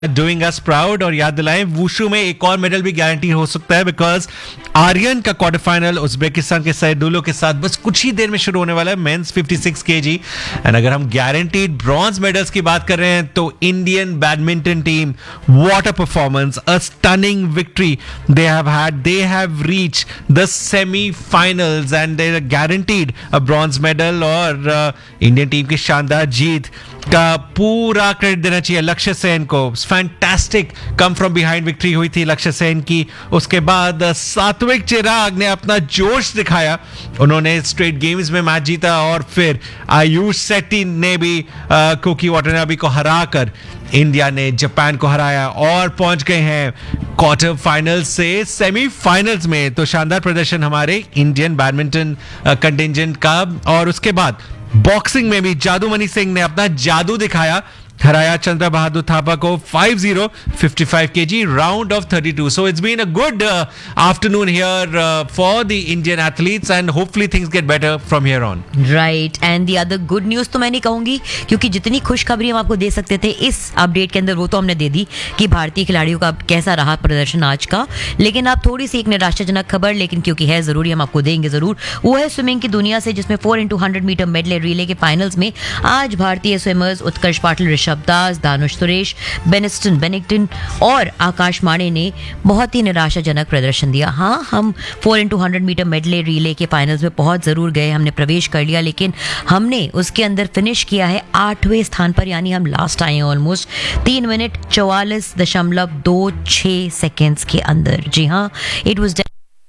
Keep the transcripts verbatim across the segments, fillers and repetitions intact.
Doing us proud. और याद दिलाएं wushu में एक और मेडल भी गारंटी हो सकता है बिकॉज आर्यन का क्वार्टर फाइनल उज्बेकिस्तान के सैदुलो के साथ बस कुछ ही देर में शुरू होने वाला है, mains fifty six KG. And अगर हम गारंटीड ब्रॉन्ज मेडल्स की बात कर रहे हैं तो Indian badminton team, what a performance, a stunning victory they have had, they have reach the semifinals and they are guaranteed a bronze medal. और Indian team की शानदार जीत का पूरा क्रेडिट देना चाहिए लक्ष्य सेन को। Fantastic come from behind victory हुई थी लक्ष्य सेन की। उसके बाद सात्विक चिराग ने अपना जोश दिखाया, उन्होंने स्ट्रेट गेम्स में मैच जीता और फिर आयुष शेट्टी ने भी कोकी वाटनाबे को हराकर इंडिया ने जापान को हराया और पहुंच गए हैं क्वार्टर फाइनल से सेमीफाइनल्स में। तो शानदार प्रदर्शन हमारे इंडियन बैडमिंटन कंटिंजेंट का। और उसके बाद बॉक्सिंग में भी जादूमणि सिंह ने अपना जादू दिखाया, हराया चंद्र बहादुर थापा को five zero, fifty five KG round of thirty two. So it's been a good uh, afternoon here uh, for the Indian athletes and hopefully things get better from here on. Right, and the other good news तो मैं नहीं कहूंगी क्योंकि जितनी खुशखबरी हम आपको दे सकते थे इस अपडेट के अंदर वो तो हमने दे दी कि भारतीय खिलाड़ियों का कैसा रहा प्रदर्शन आज का। लेकिन आप थोड़ी सी एक निराशाजनक खबर, लेकिन क्योंकि है जरूरी हम आपको देंगे जरूर, वो है स्विमिंग की दुनिया से, जिसमें four into hundred metre medley relay के फाइनल्स में आज भारतीय स्विमर्स उत्कर्ष पाटिल, ऋषभ दास, दानुश सुरेश, बेनिस्टन बेनिंगटन और आकाश माणे ने बहुत ही निराशाजनक प्रदर्शन दिया। हाँ, हम four into hundred metre medley relay के फाइनल्स में पहुंच जरूर गए, हमने प्रवेश कर लिया, लेकिन हमने उसके अंदर फिनिश किया है आठवें स्थान पर, यानी हम लास्ट आए हैं ऑलमोस्ट तीन मिनट चौवालीस दशमलव दो छह सेकेंड्स के अंदर। जी हाँ, it was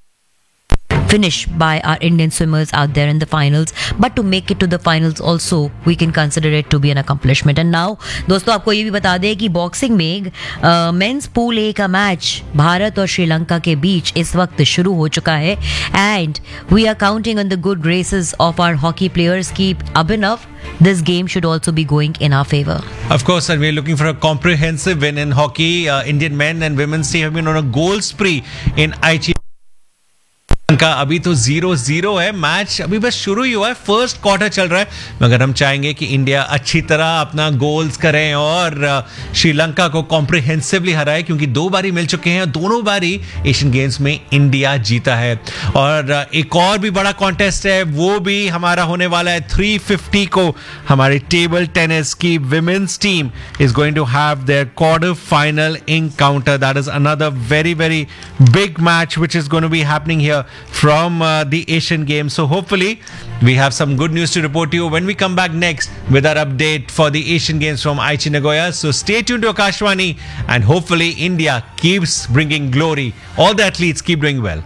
finish by our Indian swimmers out there in the finals, but to make it to the finals also we can consider it to be an accomplishment. And now दोस्तों आपको ये भी बता दें कि बॉक्सिंग में mains pool A का match Bharat और श्रीलंका के बीच इस वक्त शुरू हो चुका है and we are counting on the good graces of our hockey players की अभिनव this game should also be going in our favor. Of course, and we're looking for a comprehensive win in hockey. Uh, Indian men and women's team have been on a goal spree in Aichi का। अभी तो zero zero है, match अभी बस शुरू ही हुआ है, first quarter चल रहा है, मगर हम चाहेंगे कि इंडिया अच्छी तरह अपना गोल्स करें और श्रीलंका को कॉम्प्रिहेंसिवली हराए, क्योंकि दो बारी मिल चुके हैं, दोनों बारी एशियन गेम्स में इंडिया जीता है। और एक और भी बड़ा कॉन्टेस्ट है, वो भी हमारा होने वाला है थ्री फिफ्टी को। हमारी टेबल टेनिस की women's team is going to have their quarter final encounter. That is another very very big match which is going to be happening here from uh, the Asian Games. So hopefully we have some good news to report to you when we come back next with our update for the Asian Games from Aichi Nagoya. So stay tuned to Akashvani and hopefully India keeps bringing glory. All the athletes keep doing well.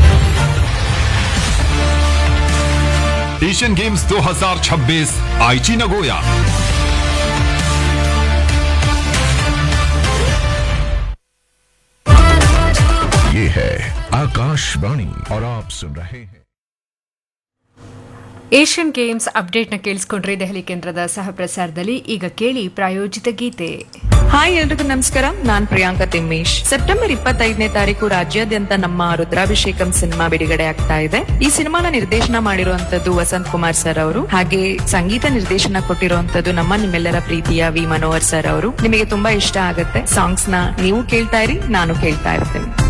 Asian Games twenty twenty-six Aichi Nagoya. ये है ಆಕಾಶವಾಣಿ और आप सुन रहे हैं Asian games ಅಪ್ಡೇಟ್ನ ಕೇಳಿಸ್ಕೊಂಡ್ರೆ Delhi ಕೇಂದ್ರದ ಸಹ ಪ್ರಸಾರದಲ್ಲಿ ಈಗ ಕೇಳಿ ಪ್ರಾಯೋಜಿತ ಗೀತೆ. ಹಾಯ್ ಎಲ್ರಿಗೂ ನಮಸ್ಕಾರ, ನಾನ್ ಪ್ರಿಯಾಂಕಾ ತಿಮ್ಮೇಶ್. ಸೆಪ್ಟೆಂಬರ್ ಇಪ್ಪತ್ತೈದನೇ ತಾರೀಕು ರಾಜ್ಯಾದ್ಯಂತ ನಮ್ಮ ರುದ್ರಾಭಿಷೇಕಂ ಸಿನಿಮಾ ಬಿಡುಗಡೆ ಆಗ್ತಾ ಇದೆ. ಈ ಸಿನಿಮಾನ ನಿರ್ದೇಶನ ಮಾಡಿರುವಂತದ್ದು ವಸಂತ್ ಕುಮಾರ್ ಸರ್ ಅವರು, ಹಾಗೆ ಸಂಗೀತ ನಿರ್ದೇಶನ ಕೊಟ್ಟಿರುವಂತದ್ದು ನಮ್ಮ ನಿಮ್ಮೆಲ್ಲರ ಪ್ರೀತಿಯ ವಿ ಮನೋಹರ್ ಸರ್ ಅವರು. ನಿಮಗೆ ತುಂಬಾ ಇಷ್ಟ ಆಗುತ್ತೆ. ಸಾಂಗ್ಸ್ ನ ನೀವು ಕೇಳ್ತಾ ಇರಿ, ನಾನು ಕೇಳ್ತಾ ಇರ್ತೇನೆ.